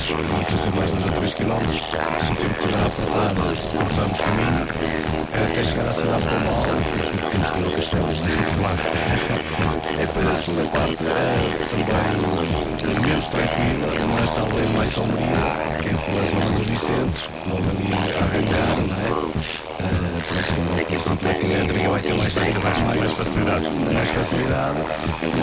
e fazer mais 2 ou 3 quilómetros. Se o tempo estiver apertado, cortamos caminho até chegar à cidade de Pombal, porque temos que ir ao castelo de lá. É depois a segunda parte também menos tranquila, mas talvez mais sombria, que é pela zona dos Vicentes, logo ali a arrancar, não é? Por isso, com a bicicleta elétrica vai ter mais facilidade. Mais facilidade.